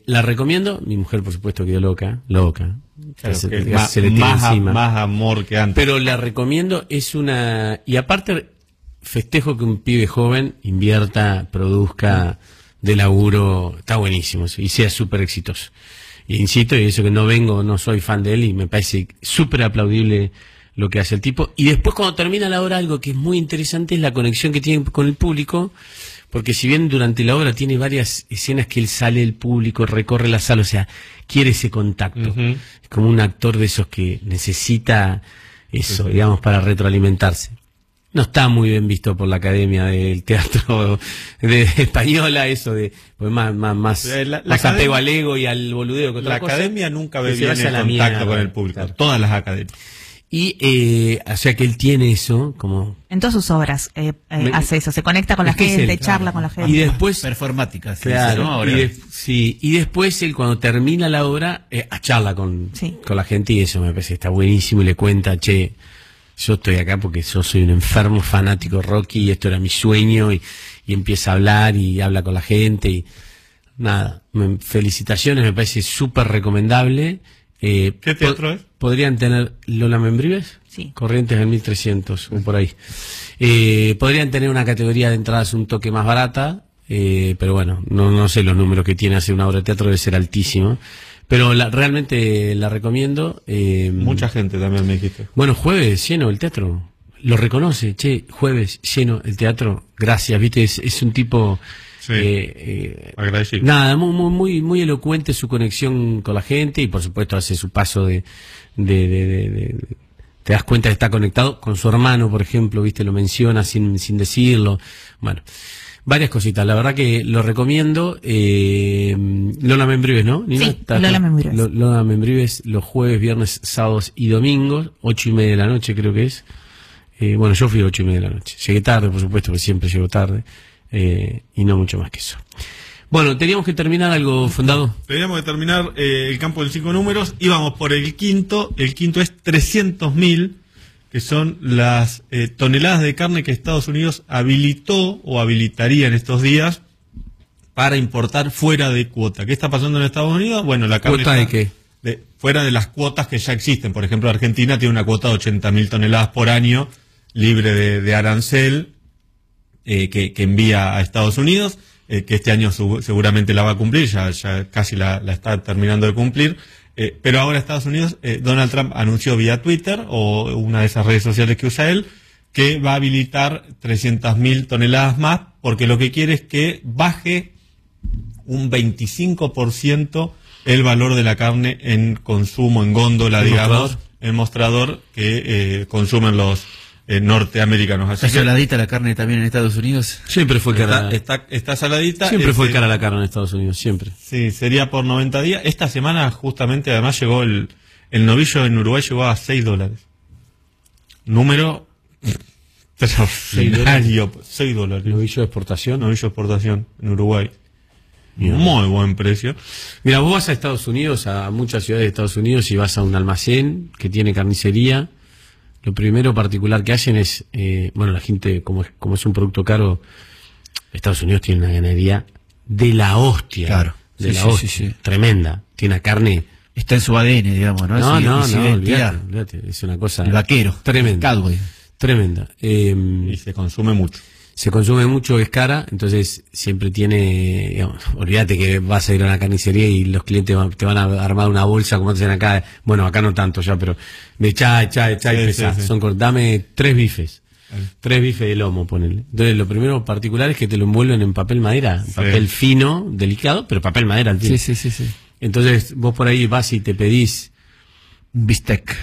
La recomiendo. Mi mujer, por supuesto, quedó loca. Claro, se le tira encima. Más amor que antes. Pero la recomiendo, y aparte festejo que un pibe joven invierta, produzca de laburo, está buenísimo eso, y sea súper exitoso. Y insisto, y eso que no soy fan de él, y me parece súper aplaudible lo que hace el tipo. Y después, cuando termina la obra, algo que es muy interesante es la conexión que tiene con el público, porque si bien durante la obra tiene varias escenas que él sale del público, recorre la sala, o sea, quiere ese contacto. Es como un actor de esos que necesita eso, digamos, para retroalimentarse. No está muy bien visto por la Academia del Teatro de Española, eso de pues más apego al ego y al boludeo que otra cosa. La Academia nunca ve bien el contacto con el público, claro. Todas las academias. Y, o sea que él tiene eso, como... En todas sus obras hace eso, se conecta con la gente, charla con la gente. Y después... Performática, claro, y después él cuando termina la obra, charla con la gente, y eso me parece que está buenísimo, y le cuenta, che, yo estoy acá porque yo soy un enfermo fanático de Rocky, y esto era mi sueño, y empieza a hablar, y habla con la gente, y nada, felicitaciones, me parece súper recomendable. ¿Qué teatro es? Podrían tener Lola Membrives, sí. Corrientes del 1300, o por ahí. Podrían tener una categoría de entradas un toque más barata, pero bueno, no sé los números que tiene hacer una obra de teatro, debe ser altísimo. Pero realmente la recomiendo. Mucha gente también me dijiste. Bueno, jueves lleno el teatro. Lo reconoce, jueves lleno el teatro. Gracias, viste, es un tipo... Sí, agradecido. Nada, muy elocuente su conexión con la gente, y por supuesto hace su paso te das cuenta que está conectado con su hermano, por ejemplo, viste, lo menciona sin decirlo. Bueno, varias cositas, la verdad que lo recomiendo. Lola Membrives, ¿no? Nina, sí, Lola Membrives. Lola Membrives los jueves, viernes, sábados y domingos, 8:30 de la noche creo que es. Bueno, yo fui a 8:30 de la noche. Llegué tarde, por supuesto, porque siempre llego tarde. Y no mucho más que eso. Bueno, teníamos que terminar algo, Fundado. Teníamos que terminar el campo de 5 números. Íbamos por el quinto. El quinto es 300.000, que son las toneladas de carne que Estados Unidos habilitó o habilitaría en estos días para importar fuera de cuota. ¿Qué está pasando en Estados Unidos? Bueno, la carne... ¿Cuota de qué? Fuera de las cuotas que ya existen. Por ejemplo, Argentina tiene una cuota de 80.000 toneladas por año, libre de arancel, que envía a Estados Unidos, que este año seguramente la va a cumplir, ya casi la está terminando de cumplir, pero ahora Estados Unidos, Donald Trump anunció vía Twitter, o una de esas redes sociales que usa él, que va a habilitar 300.000 toneladas más, porque lo que quiere es que baje un 25% el valor de la carne en consumo, en góndola, digamos, en mostrador que consumen los norteamericanos. ¿Está saladita la carne también en Estados Unidos? Siempre fue cara. Está saladita. Siempre fue cara la carne en Estados Unidos, siempre. Sí, sería por 90 días. Esta semana justamente además llegó el novillo en Uruguay, llegó a $6. Número extraordinario. $6. Novillo de exportación. Novillo de exportación en Uruguay. Muy buen precio. Mira, vos vas a Estados Unidos, a muchas ciudades de Estados Unidos, y vas a un almacén que tiene carnicería. Lo primero particular que hacen es, bueno, la gente, como es un producto caro, Estados Unidos tiene una ganadería de la hostia. Claro. De la hostia. Sí. Tremenda. Tiene carne. Está en su ADN, digamos, ¿no? No, olvídate. Es una cosa. El vaquero. Tremenda. Cowboy. Tremenda. Y se consume mucho. Se consume mucho, es cara, entonces siempre tiene, digamos, olvídate que vas a ir a una carnicería y los clientes te van a armar una bolsa como hacen acá, bueno, acá no tanto ya, pero de chai, pesá. Sí. Dame 3 bifes. 3 bifes de lomo, ponele. Entonces lo primero particular es que te lo envuelven en papel madera, papel fino, delicado, pero papel madera al fin. Sí. Entonces vos por ahí vas y te pedís un bistec.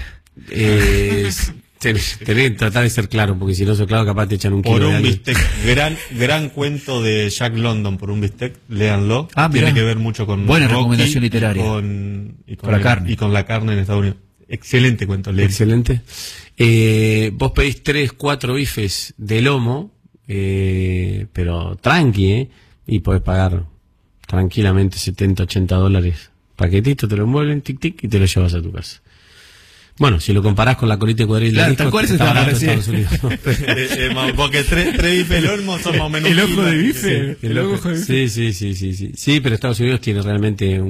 Tenés que tratar de ser claro, porque si no sos claro, capaz te echan un kilo. Por un bistec, gran cuento de Jack London, por un bistec, léanlo. Tiene que ver mucho con buena Rocky, recomendación literaria. Y con la carne. Y con la carne en Estados Unidos. Excelente cuento, léanlo. Excelente. Vos pedís 3, 4 bifes de lomo, pero tranqui, y podés pagar tranquilamente $70, $80. Paquetito, te lo envuelven, tic, y te lo llevas a tu casa. Bueno, si lo comparás con la colita de cuadril de disco, está barato en Estados Unidos, ¿no? Porque 3 bifes de lomo son más o menos... El ojo de bife. Sí, pero Estados Unidos tiene realmente